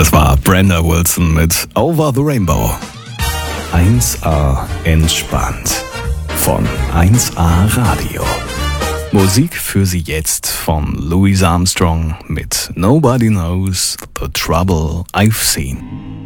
Das war Brenda Wilson mit Over the Rainbow. 1A entspannt von 1A Radio. Musik für Sie jetzt von Louis Armstrong mit Nobody Knows the Trouble I've Seen.